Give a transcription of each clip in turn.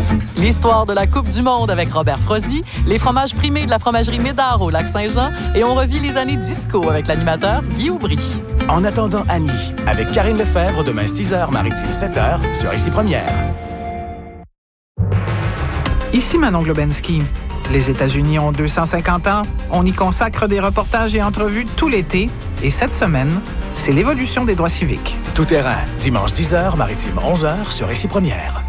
L'histoire de la Coupe du Monde avec Robert Frozy, les fromages primés de la fromagerie Médard au Lac-Saint-Jean et on revit les années disco avec l'animateur Guy Aubry. En attendant Annie, avec Karine Lefebvre, demain 6h, Maritime 7h, sur Ici Première. Ici Manon Globensky. Les États-Unis ont 250 ans. On y consacre des reportages et entrevues tout l'été. Et cette semaine, c'est l'évolution des droits civiques. Tout terrain, dimanche 10h, Maritime 11h, sur Ici Première.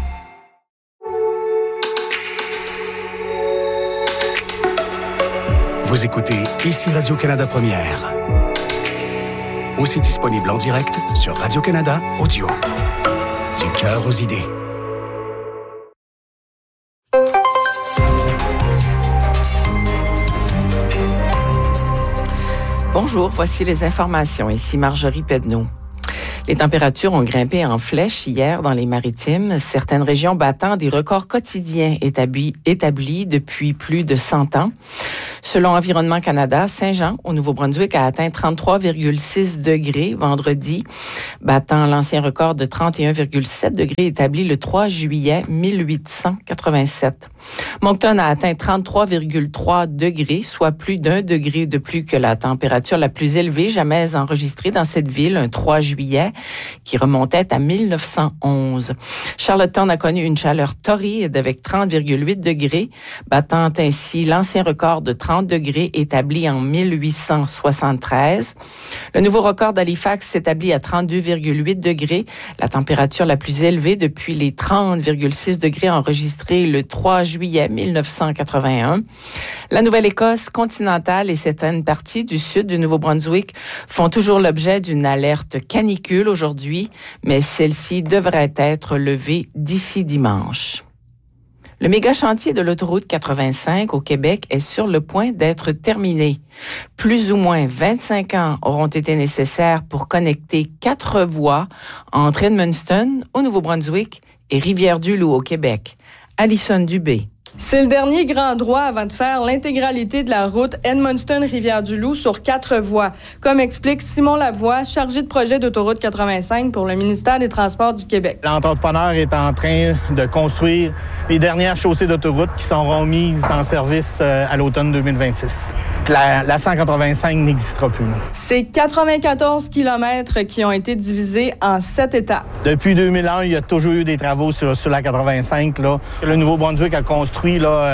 Vous écoutez Ici Radio-Canada Première. Aussi disponible en direct sur Radio-Canada Audio. Du cœur aux idées. Bonjour, voici les informations. Ici Marjorie Pedneau. Les températures ont grimpé en flèche hier dans les Maritimes, certaines régions battant des records quotidiens établis depuis plus de 100 ans. Selon Environnement Canada, Saint-Jean, au Nouveau-Brunswick, a atteint 33,6 degrés vendredi, battant l'ancien record de 31,7 degrés établi le 3 juillet 1887. Moncton a atteint 33,3 degrés, soit plus d'1 degré de plus que la température la plus élevée jamais enregistrée dans cette ville, un 3 juillet, qui remontait à 1911. Charlottetown a connu une chaleur torride avec 30,8 degrés, battant ainsi l'ancien record de 30 degrés établi en 1873. Le nouveau record d'Halifax s'établit à 32,8 degrés, la température la plus élevée depuis les 30,6 degrés enregistrés le 3 juillet 1981. La Nouvelle-Écosse continentale et certaines parties du sud du Nouveau-Brunswick font toujours l'objet d'une alerte canicule aujourd'hui, mais celle-ci devrait être levée d'ici dimanche. Le méga chantier de l'autoroute 85 au Québec est sur le point d'être terminé. Plus ou moins 25 ans auront été nécessaires pour connecter 4 voies entre Edmundston, au Nouveau-Brunswick, et Rivière-du-Loup, au Québec. Alison Dubé. C'est le dernier grand droit avant de faire l'intégralité de la route Edmundston-Rivière-du-Loup sur 4 voies, comme explique Simon Lavoie, chargé de projet d'autoroute 85 pour le ministère des Transports du Québec. L'entrepreneur est en train de construire les dernières chaussées d'autoroute qui seront mises en service à l'automne 2026. La 185 n'existera plus. C'est 94 kilomètres qui ont été divisés en 7 étapes. Depuis 2001, il y a toujours eu des travaux sur la 85. Là. Le Nouveau-Brunswick a construit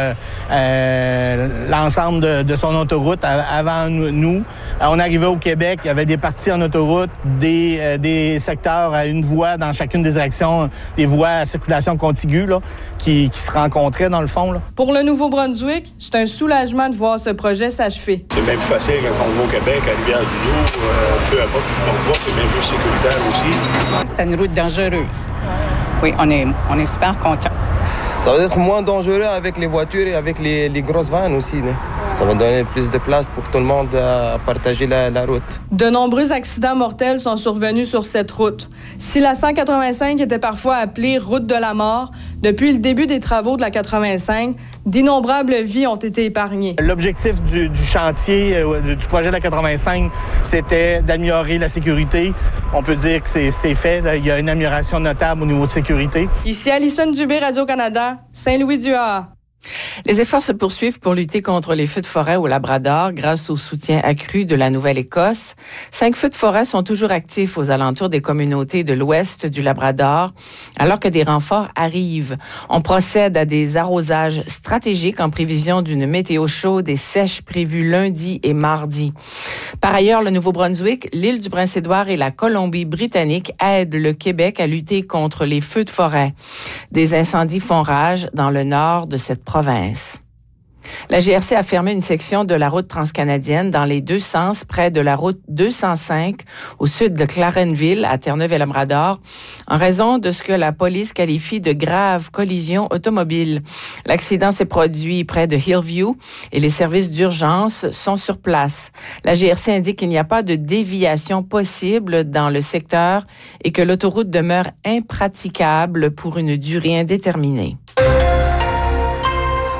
l'ensemble de son autoroute avant nous. On arrivait au Québec, il y avait des parties en autoroute, des secteurs à une voie dans chacune des directions, des voies à circulation contiguë là, qui se rencontraient dans le fond. Là. Pour le Nouveau-Brunswick, c'est un soulagement de voir ce projet s'achever. C'est même plus facile quand on va au Québec, à Rivière-du-Loup, peu importe où on va, c'est même plus sécuritaire aussi. C'est une route dangereuse. Oui, on est super contents. Ça va être moins dangereux avec les voitures et avec les grosses vannes aussi. Né? Ça va donner plus de place pour tout le monde à partager la route. De nombreux accidents mortels sont survenus sur cette route. Si la 185 était parfois appelée route de la mort, depuis le début des travaux de la 85, d'innombrables vies ont été épargnées. L'objectif du chantier, du projet de la 85, c'était d'améliorer la sécurité. On peut dire que c'est fait. Il y a une amélioration notable au niveau de sécurité. Ici Alison Dubé, Radio-Canada, Saint-Louis-du-Ha. Les efforts se poursuivent pour lutter contre les feux de forêt au Labrador grâce au soutien accru de la Nouvelle-Écosse. 5 feux de forêt sont toujours actifs aux alentours des communautés de l'ouest du Labrador, alors que des renforts arrivent. On procède à des arrosages stratégiques en prévision d'une météo chaude et sèche prévue lundi et mardi. Par ailleurs, le Nouveau-Brunswick, l'île du Prince-Édouard et la Colombie-Britannique aident le Québec à lutter contre les feux de forêt. Des incendies font rage dans le nord de cette province. La GRC a fermé une section de la route transcanadienne dans les deux sens près de la route 205 au sud de Clarenville à Terre-Neuve-et-Labrador en raison de ce que la police qualifie de grave collision automobile. L'accident s'est produit près de Hillview et les services d'urgence sont sur place. La GRC indique qu'il n'y a pas de déviation possible dans le secteur et que l'autoroute demeure impraticable pour une durée indéterminée.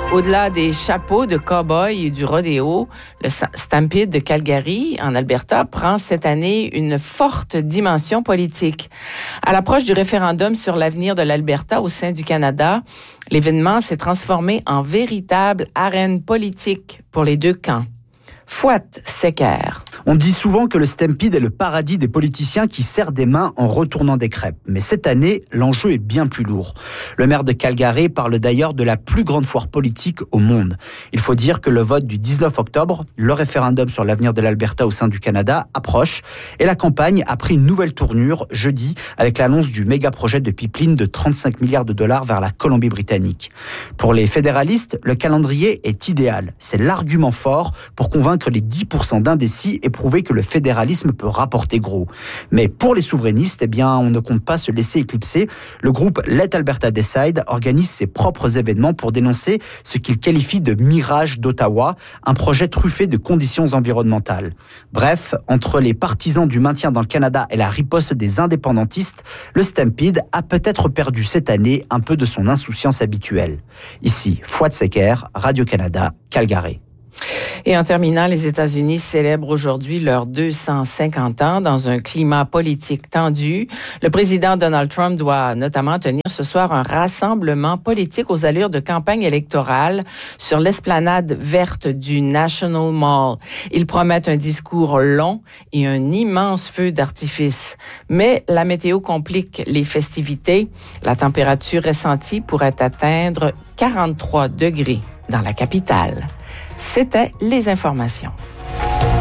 Au-delà des chapeaux de cow-boy et du rodéo, le Stampede de Calgary, en Alberta, prend cette année une forte dimension politique. À l'approche du référendum sur l'avenir de l'Alberta au sein du Canada, l'événement s'est transformé en véritable arène politique pour les deux camps. Fouad Secker. On dit souvent que le Stampede est le paradis des politiciens qui serrent des mains en retournant des crêpes. Mais cette année, l'enjeu est bien plus lourd. Le maire de Calgary parle d'ailleurs de la plus grande foire politique au monde. Il faut dire que le vote du 19 octobre, le référendum sur l'avenir de l'Alberta au sein du Canada, approche. Et la campagne a pris une nouvelle tournure jeudi avec l'annonce du méga-projet de pipeline de 35 milliards de dollars vers la Colombie-Britannique. Pour les fédéralistes, le calendrier est idéal. C'est l'argument fort pour convaincre les 10% d'indécis et prouver que le fédéralisme peut rapporter gros. Mais pour les souverainistes, on ne compte pas se laisser éclipser. Le groupe Let Alberta Decide organise ses propres événements pour dénoncer ce qu'il qualifie de mirage d'Ottawa, un projet truffé de conditions environnementales. Bref, entre les partisans du maintien dans le Canada et la riposte des indépendantistes, le Stampede a peut-être perdu cette année un peu de son insouciance habituelle. Ici, Fouad Secker, Radio-Canada, Calgary. Et en terminant, les États-Unis célèbrent aujourd'hui leurs 250 ans dans un climat politique tendu. Le président Donald Trump doit notamment tenir ce soir un rassemblement politique aux allures de campagne électorale sur l'esplanade verte du National Mall. Il promet un discours long et un immense feu d'artifice. Mais la météo complique les festivités. La température ressentie pourrait atteindre 43 degrés dans la capitale. C'était les informations.